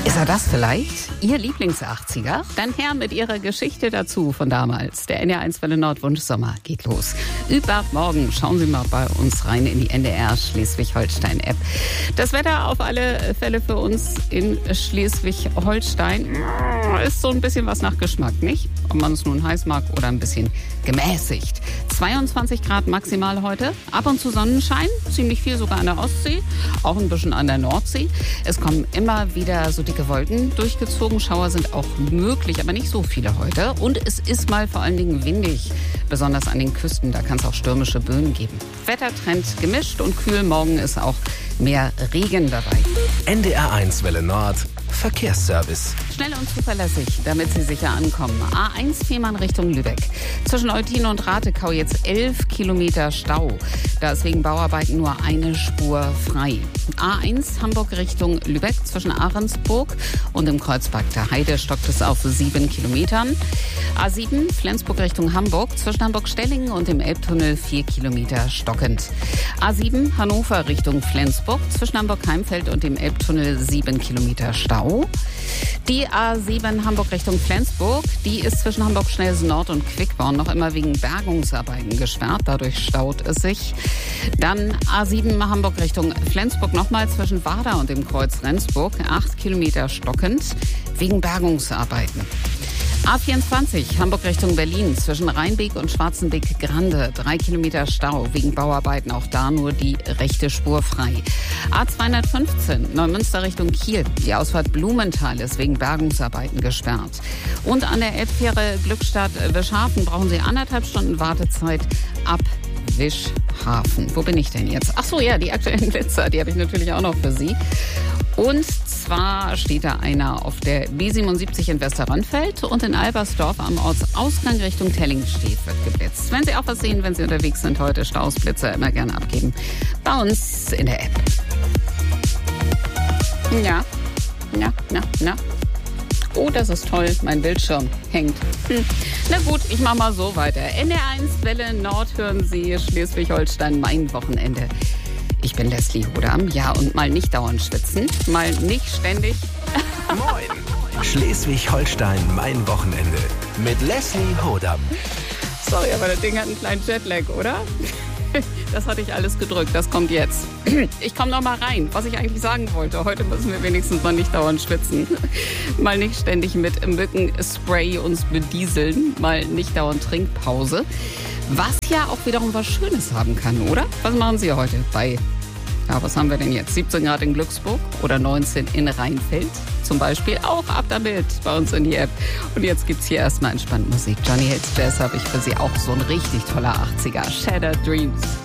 Ist er das vielleicht? Ihr Lieblings-80er? Dann her mit Ihrer Geschichte dazu von damals. Der NDR1 Welle Nord Wunschsommer geht los. Übermorgen schauen Sie mal bei uns rein in die NDR Schleswig-Holstein-App. Das Wetter auf alle Fälle für uns in Schleswig-Holstein ist so ein bisschen was nach Geschmack, nicht? Ob man es nun heiß mag oder ein bisschen gemäßigt. 22 Grad maximal heute, ab und zu Sonnenschein, ziemlich viel sogar an der Ostsee, auch ein bisschen an der Nordsee. Es kommen immer wieder so dicke Wolken durchgezogen, Schauer sind auch möglich, aber nicht so viele heute. Und es ist mal vor allen Dingen windig, besonders an den Küsten, da kann es auch stürmische Böen geben. Wettertrend gemischt und kühl, morgen ist auch mehr Regen dabei. NDR1 Welle Nord Verkehrsservice. Schnell und zuverlässig, damit Sie sicher ankommen. A1 Fehmarn Richtung Lübeck. Zwischen Eutin und Ratekau jetzt 11 Kilometer Stau. Da ist wegen Bauarbeiten nur eine Spur frei. A1 Hamburg Richtung Lübeck zwischen Ahrensburg und dem Kreuzberg der Heide stockt es auf 7 Kilometern. A7 Flensburg Richtung Hamburg zwischen Hamburg-Stellingen und dem Elbtunnel 4 Kilometer stockend. A7 Hannover Richtung Flensburg zwischen Hamburg-Heimfeld und dem Elbtunnel 7 Kilometer Stau. Die A7 Hamburg Richtung Flensburg, die ist zwischen Hamburg-Schnellsen Nord und Quickborn noch immer wegen Bergungsarbeiten gesperrt. Dadurch staut es sich. Dann A7 Hamburg Richtung Flensburg nochmal zwischen Warda und dem Kreuz Rendsburg. 8 Kilometer stockend wegen Bergungsarbeiten. A24 Hamburg Richtung Berlin zwischen Rheinbeek und Schwarzenbeek-Grande 3 Kilometer Stau wegen Bauarbeiten, auch da nur die rechte Spur frei. A215 Neumünster Richtung Kiel, die Ausfahrt Blumenthal ist wegen Bergungsarbeiten gesperrt. Und an der Elbfähre Glückstadt-Wischhafen brauchen Sie 1,5 Stunden Wartezeit ab Wischhafen. Wo bin ich denn jetzt? Ach so, ja, die aktuellen Blitzer, die habe ich natürlich auch noch für Sie. Und zwar steht da einer auf der B77 in Westerrönfeld und in Albersdorf am Ortsausgang Richtung Tellingstedt wird geblitzt. Wenn Sie auch was sehen, wenn Sie unterwegs sind heute, Staus, Blitzer immer gerne abgeben. Bei uns in der App. Ja. Oh, das ist toll. Mein Bildschirm hängt. Na gut, ich mach mal so weiter. NDR1 Welle Nord hören Sie Schleswig-Holstein, mein Wochenende. Ich bin Leslie Hodam. Ja, und mal nicht dauernd schwitzen, mal nicht ständig. Moin! Schleswig-Holstein, mein Wochenende. Mit Leslie Hodam. Sorry, aber das Ding hat einen kleinen Jetlag, oder? Das hatte ich alles gedrückt, das kommt jetzt. Ich komme noch mal rein, was ich eigentlich sagen wollte. Heute müssen wir wenigstens mal nicht dauernd schwitzen. Mal nicht ständig mit Mückenspray uns bedieseln. Mal nicht dauernd Trinkpause. Was ja auch wiederum was Schönes haben kann, oder? Was machen Sie heute bei, was haben wir denn jetzt? 17 Grad in Glücksburg oder 19 in Rheinfeld zum Beispiel. Auch ab damit bei uns in die App. Und jetzt gibt's hier erstmal entspannt Musik. Johnny Hates Jazz habe ich für Sie auch so ein richtig toller 80er. Shattered Dreams.